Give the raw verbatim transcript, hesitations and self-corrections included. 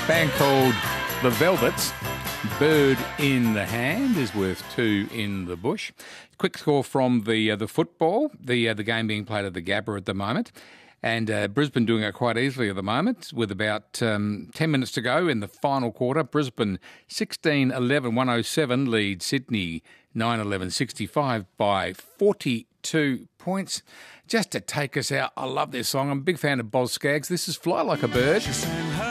Band called The Velvets. Bird in the hand is worth two in the bush. Quick score from the uh, the football, the uh, the game being played at the Gabba at the moment. And uh, Brisbane doing it quite easily at the moment with about um, ten minutes to go in the final quarter. Brisbane sixteen eleven one oh seven lead Sydney nine eleven sixty-five by forty-two points. Just to take us out, I love this song. I'm a big fan of Boz Scaggs. This is Fly Like a Bird.